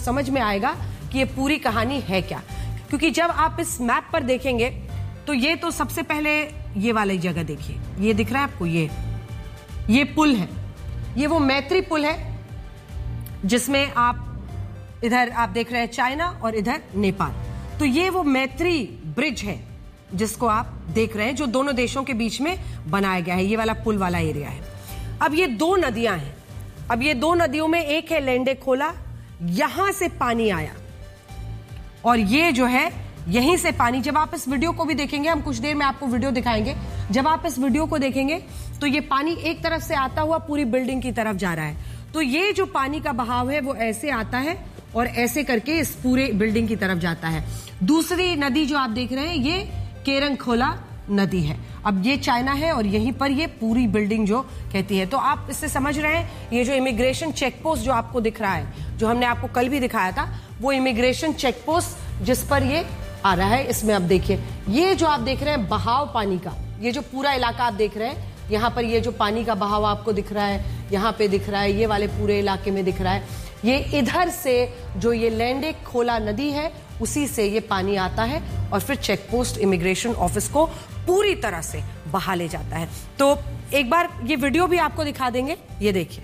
समझ में आएगा कि ये पूरी कहानी है क्या। क्योंकि जब आप इस मैप पर देखेंगे तो ये तो सबसे पहले ये वाली जगह देखिए, ये दिख रहा है आपको, ये पुल है, ये वो मैत्री पुल है जिसमें आप इधर आप देख रहे हैं चाइना और इधर नेपाल। तो ये वो मैत्री ब्रिज है जिसको आप देख रहे हैं, जो दोनों देशों के बीच में बनाया गया है। ये वाला पुल वाला एरिया है। अब ये दो नदियां हैं। अब ये दो नदियों में एक है लेंडे खोला, यहां से पानी आया, और ये जो है यहीं से पानी, जब आप इस वीडियो को भी देखेंगे, हम कुछ देर में आपको वीडियो दिखाएंगे, जब आप इस वीडियो को देखेंगे तो ये पानी एक तरफ से आता हुआ पूरी बिल्डिंग की तरफ जा रहा है। तो ये जो पानी का बहाव है वो ऐसे आता है और ऐसे करके इस पूरे बिल्डिंग की तरफ जाता है। दूसरी नदी जो आप देख रहे हैं ये केरंग खोला नदी है। अब ये चाइना है और यहीं पर ये पूरी बिल्डिंग जो कहती है। तो आप इससे समझ रहे हैं, ये जो इमिग्रेशन चेक पोस्ट जो आपको दिख रहा है, जो हमने आपको कल भी दिखाया था, वो इमिग्रेशन चेक पोस्ट जिस पर ये आ रहा है। इसमें आप देखिए, ये जो आप देख रहे हैं बहाव पानी का, ये जो पूरा इलाका आप देख रहे हैं, यहाँ पर ये जो पानी का बहाव आपको दिख रहा है, यहाँ पे दिख रहा है, ये वाले पूरे इलाके में दिख रहा है, ये इधर से जो ये लेंडे खोला नदी है उसी से ये पानी आता है और फिर चेक पोस्ट इमिग्रेशन ऑफिस को पूरी तरह से बहा ले जाता है। तो एक बार ये वीडियो भी आपको दिखा देंगे, ये देखिए।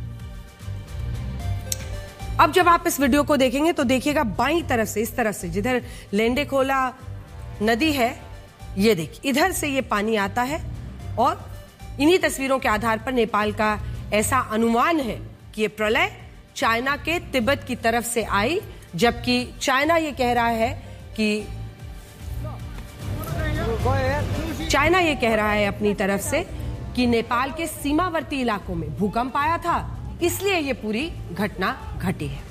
अब जब आप इस वीडियो को देखेंगे तो देखिएगा बाईं तरफ से, इस तरफ से जिधर लेंडे खोला नदी है, ये देखिए इधर से ये पानी आता है। और इन्हीं तस्वीरों के आधार पर नेपाल का ऐसा अनुमान है कि ये प्रलय चाइना के तिब्बत की तरफ से आई, जबकि चाइना ये कह रहा है अपनी तरफ से कि नेपाल के सीमावर्ती इलाकों में भूकंप आया था, इसलिए ये पूरी घटना घटी है।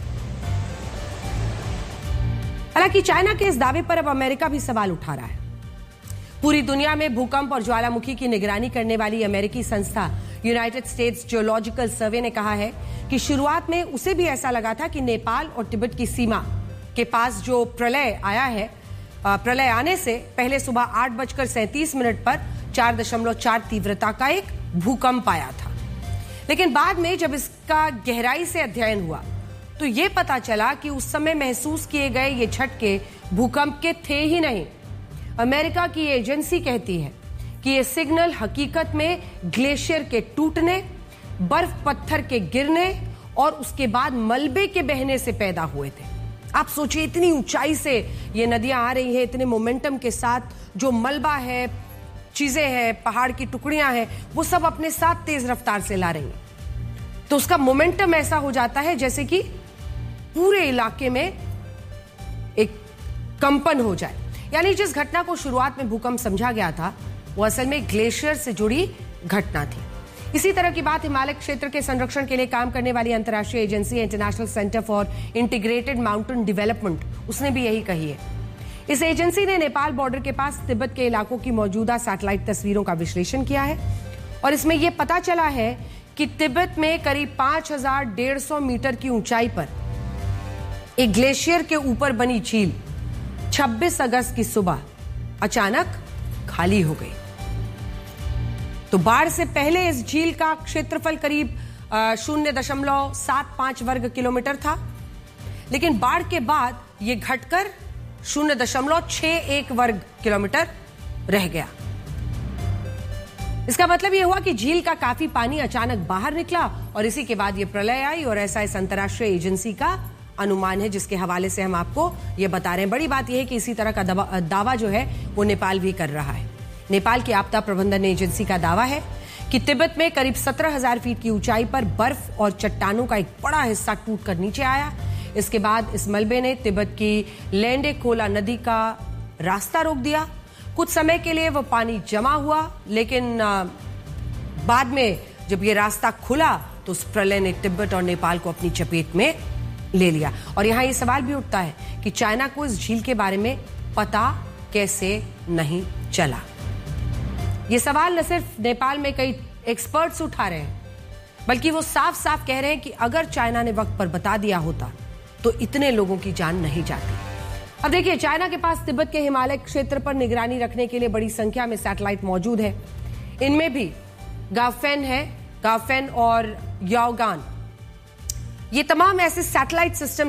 हालांकि चाइना के इस दावे पर अब अमेरिका भी सवाल उठा रहा है। पूरी दुनिया में भूकंप और ज्वालामुखी की निगरानी करने वाली अमेरिकी संस्था यूनाइटेड स्टेट्स जियोलॉजिकल सर्वे ने कहा है कि शुरुआत में उसे भी ऐसा लगा था कि नेपाल और तिब्बत की सीमा के पास जो प्रलय आया है, प्रलय आने से पहले सुबह 8:37 पर 4.4 तीव्रता का एक भूकंप आया था। लेकिन बाद में जब इसका गहराई से अध्ययन हुआ तो यह पता चला कि उस समय महसूस किए गए ये झटके भूकंप के थे ही नहीं। अमेरिका की एजेंसी कहती है कि ये सिग्नल हकीकत में ग्लेशियर के टूटने, बर्फ पत्थर के गिरने और उसके बाद मलबे के बहने से पैदा हुए थे। आप सोचिए, इतनी ऊंचाई से ये नदियां आ रही हैं, इतने मोमेंटम के साथ, जो मलबा है, चीजें हैं, पहाड़ की टुकड़ियां हैं, वो सब अपने साथ तेज रफ्तार से ला रही हैं। तो उसका मोमेंटम ऐसा हो जाता है जैसे कि पूरे इलाके में एक कंपन हो जाए। यानी जिस घटना को शुरुआत में भूकंप समझा गया था वो असल में ग्लेशियर से जुड़ी घटना थी। इसी तरह की बात हिमालय क्षेत्र के संरक्षण के लिए काम करने वाली अंतर्राष्ट्रीय agency international centre for integrated mountain development, उसने भी यही कही है। इस एजेंसी ने नेपाल बॉर्डर के पास तिब्बत के इलाकों की मौजूदा सैटेलाइट तस्वीरों का विश्लेषण किया है और इसमें यह पता चला है कि तिब्बत में करीब 5150 मीटर की ऊंचाई पर एक ग्लेशियर के ऊपर बनी झील 26 अगस्त की सुबह अचानक खाली हो गई। तो बाढ़ से पहले इस झील का क्षेत्रफल करीब 0.75 वर्ग किलोमीटर था, लेकिन बाढ़ के बाद यह घटकर 0.61 वर्ग किलोमीटर रह गया। इसका मतलब यह हुआ कि झील का काफी पानी अचानक बाहर निकला और इसी के बाद यह प्रलय आई, और ऐसा इस अंतर्राष्ट्रीय एजेंसी का अनुमान है जिसके हवाले से हम आपको ये बता रहे हैं। बड़ी बात यह है कि इसी तरह का दावा जो है वो नेपाल भी कर रहा है। नेपाल की आपदा प्रबंधन एजेंसी का दावा है कि तिब्बत में करीब 17,000 फीट की ऊंचाई पर बर्फ और चट्टानों का एक बड़ा हिस्सा टूटकर नीचे आया। इसके बाद इस मलबे ने तिब्बत की लेंडे खोला नदी का रास्ता रोक दिया। कुछ समय के लिए वो पानी जमा हुआ, लेकिन बाद में जब ये रास्ता खुला तो उस प्रलय ने तिब्बत और नेपाल को अपनी चपेट में ले लिया। और यहां ये सवाल भी उठता है कि चाइना को इस झील के बारे में पता कैसे नहीं चला। ये सवाल न सिर्फ नेपाल में कई एक्सपर्ट्स उठा रहे हैं, बल्कि वो साफ साफ कह रहे हैं कि अगर चाइना ने वक्त पर बता दिया होता तो इतने लोगों की जान नहीं जाती। अब देखिए, चाइना के पास तिब्बत के हिमालय क्षेत्र पर निगरानी रखने के लिए बड़ी संख्या में सैटेलाइट मौजूद है। इनमें भी गाफेन है, गाफेन और याओगान, ये तमाम ऐसे सैटेलाइट सिस्टम